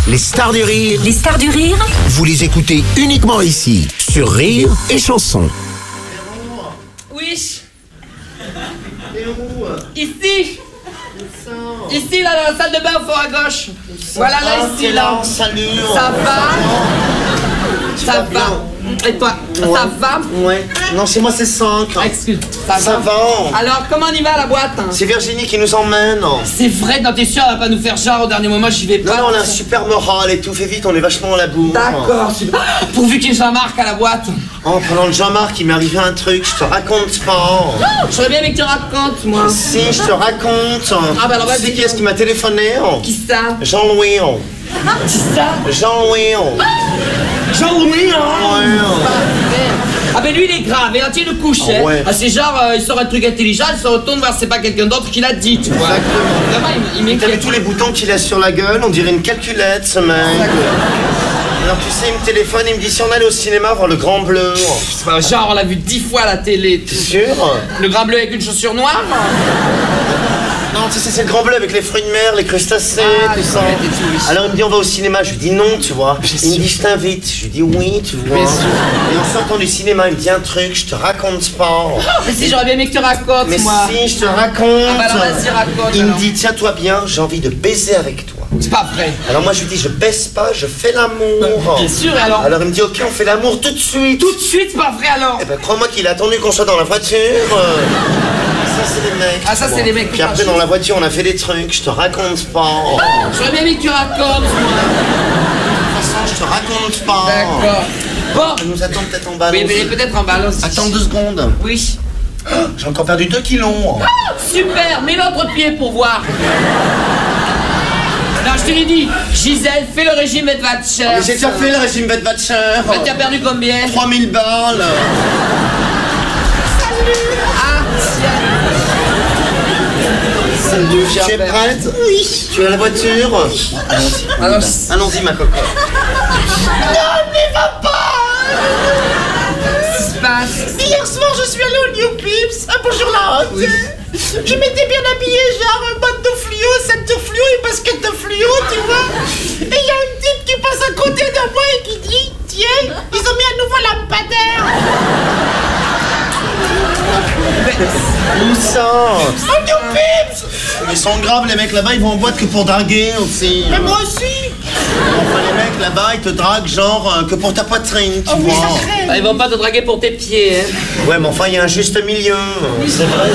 Les stars du rire, Les stars du rire, vous les écoutez uniquement ici, sur Rire et Chanson. Oui, T'es où? ici, Descends. ici là dans la salle de bain au fond à gauche. Voilà là, Ah, ici t'es là. salut. Ça va? Tu Ça vas va? bien? Et toi, Ouais. ça va? Ouais. Non, chez moi c'est 5. Excuse, Ça va. Alors comment on y va à la boîte? C'est Virginie qui nous emmène. C'est vrai, non t'es sûr, elle va pas nous faire genre au dernier moment, j'y vais Non, pas. non, on a un super moral et tout. Fais vite, on est vachement à la bourre. D'accord, super. Pourvu qu'il y ait Jean-Marc à la boîte. Oh, pendant le Jean-Marc, il m'est arrivé un truc, je te raconte pas. J'aurais bien aimé que tu racontes, moi. Si, je te raconte. Ah, bah alors, vas-y. Tu sais qui est-ce qui m'a téléphoné? Qui ça? Jean-Louis. Qui ça? Jean-Louis. Jean-Louis, hein? Ouais. Ah ben lui il est grave, et là tu le couches, Ah ouais. hein. Ah, c'est genre, il sort un truc intelligent, il se retourne voir c'est pas quelqu'un d'autre qui l'a dit, tu vois. Exactement. Vraiment, il T'as vu m'inquiète. tous les boutons qu'il a sur la gueule? On dirait une calculette, ce mec. Alors tu sais, il me téléphone, il me dit si on allait au cinéma voir le Grand Bleu. C'est pas genre, on l'a vu 10 fois à la télé. T'es sûr? Le grand bleu avec une chaussure noire? Non, tu sais, c'est le Grand Bleu avec les fruits de mer, les crustacés, Ah, tout les ça. crevettes et tout, oui. Alors il me dit on va au cinéma, je lui dis non, tu vois. Il me dit je t'invite, je lui dis oui, tu vois. Bien sûr. Et en sortant du cinéma, il me dit un truc, je te raconte pas. Mais si j'aurais bien aimé que tu racontes, Mais moi. si, je te raconte. Ah bah alors vas-y, raconte, Il me alors. dit tiens-toi bien, j'ai envie de baiser avec toi. C'est pas vrai. Alors moi je lui dis je baisse pas, je fais l'amour. Bien sûr, alors. Alors il me dit ok, on fait l'amour tout de suite. Tout de suite, c'est pas vrai alors. Eh ben crois-moi qu'il a attendu qu'on soit dans la voiture. Ça c'est les mecs. Ah, ça, tu c'est vois. les mecs, Puis après dans la voiture on a fait des trucs, je te raconte pas. J'aurais bien aimé que tu racontes, moi. De toute façon je te raconte pas. D'accord. Bon. Elle nous attend peut-être en bas. Oui, allons-y. mais peut-être en balle aussi. Attends 2 secondes. Oui. J'ai encore perdu 2 kilos. Super, mets l'autre pied pour voir. Non, je te l'ai dit, Gisèle, fais le régime Edvatcher. Mais j'ai déjà fait le régime Bedvatcher. Tu as perdu combien? 3000 balles. Ah, tiens. Salut, tu es Jean-Bert. prête? Oui. Tu es à la voiture? Allons-y. Alors, Allons-y ma cocotte. qu'est-ce qui se passe? Hier soir, je suis allée au New Pips. Ah, bonjour la honte. Je m'étais bien habillée, genre botte de fluo, ceinture fluo et basket de fluo, tu vois. Et il y a une type qui passe à côté de moi et qui dit tiens, ils ont mis un nouveau lampadaire. Où ça? Au New Pips. Ils sont graves les mecs là-bas, ils vont en boîte que pour draguer aussi. Mais moi aussi. Enfin les mecs là-bas, ils te draguent genre que pour ta poitrine, tu Oh oui, vois. ça crée. Ah, ils vont pas te draguer pour tes pieds, hein. Ouais mais enfin il y a un juste milieu. C'est vrai,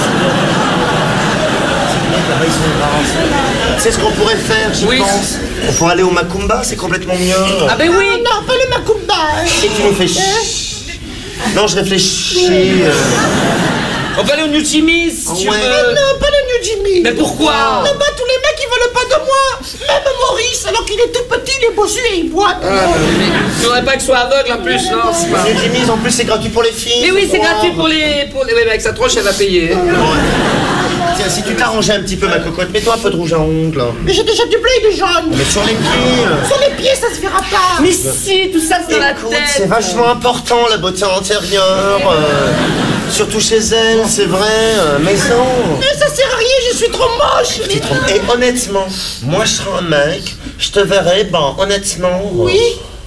là-bas, ils sont graves. C'est ce qu'on pourrait faire, je Oui. pense. On pourrait aller au Macumba, c'est complètement mieux. Ah ben oui. Non, pas le Macumba. Et tu nous fais Non, je réfléchis. On va aller au New Jimmy's, si tu Ouais. veux. Non, pas le New Jimmy. Mais pourquoi? Là-bas, tous les mecs, ils veulent pas de moi. Même Maurice, alors qu'il est tout petit, il est bossu et il boit. Tu voudrais pas que je sois aveugle en plus, non? C'est pas... New Jimmy's, en plus c'est gratuit pour les filles. Mais oui, c'est Wow. gratuit pour les... Oui, mais avec sa tronche, elle va payer. hein. Tiens, si tu t'arrangeais un petit peu ma cocotte, mets-toi un peu de rouge à ongles. Mais j'ai déjà du bleu et du jaune. Mais sur les pieds. Sur les pieds, ça se verra pas. Mais si, tout ça, c'est dans la Écoute, tête. c'est vachement important la beauté antérieure. Surtout chez elle, c'est vrai. Maison. Mais ça sert à rien, je suis trop moche. Tu te trompes. Et honnêtement, moi je serais un mec, je te verrais, bon, honnêtement. Oui.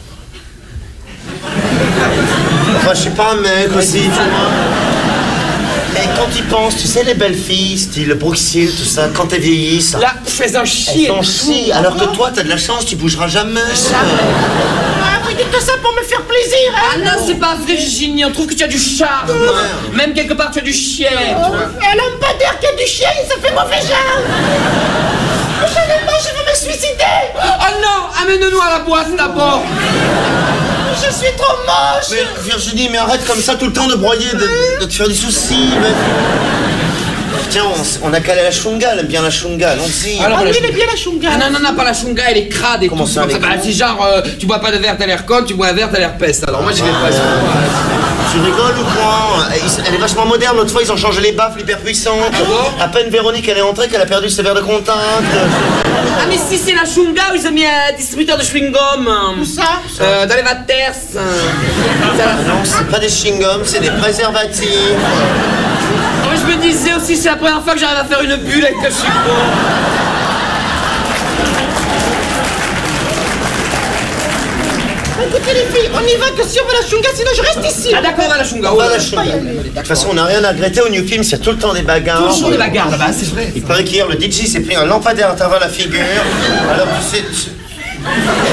Enfin, je suis pas un mec aussi, tu vois. Et quand tu penses, tu sais, les belles filles, style Bruxelles, tout ça, quand elles vieillissent, Là, fais-en elles chier. sont chies, alors que toi, t'as de la chance, tu bougeras jamais. Ah, vous dites ça pour me faire plaisir, Ah hein. non, c'est pas vrai, Virginie, on trouve que tu as du charme. Même quelque part, tu as du chien. tu vois. Un lampadaire qui a du chien, ça fait mauvais genre. Prochainement, je vais me suicider. Oh non, amène-nous à la boîte d'abord. Je suis trop moche. Mais Virginie, mais arrête comme ça tout le temps de broyer, de te faire des soucis. Tiens, on a calé la chunga, elle aime bien la chunga, allons-y. Alors, Ah la oui, il est chunga. bien la chunga. Ah non, non, pas la chunga, elle est crade et Comment tout. ça, elle est Bah, crade c'est genre, tu bois pas de verre, t'as l'air con, tu bois un verre, t'as l'air peste. Alors moi, j'y vais pas. Tu rigoles ou quoi? Elle est vachement moderne, l'autre fois ils ont changé les baffles hyper puissantes. bon À peine Véronique elle est entrée qu'elle a perdu ses verres de contact. Ah mais si, c'est la chunga où ils ont mis un distributeur de chewing-gum. Où ça? Dans les vaters. Non, c'est pas des chewing-gums, c'est des préservatifs. Moi, je me disais aussi, c'est la première fois que j'arrive à faire une bulle avec le chewing-gum. Écoutez les filles, on y va que si on va à la chunga, sinon je reste ici. Ah d'accord, on va à la chunga. On va à la chunga. De toute façon, on n'a rien à regretter au New Films, il y a tout le temps des bagarres. Toujours des bagarres là-bas, c'est vrai. Il paraît qu'hier, le DJ s'est pris un lampadaire à travers la figure. Alors, tu sais...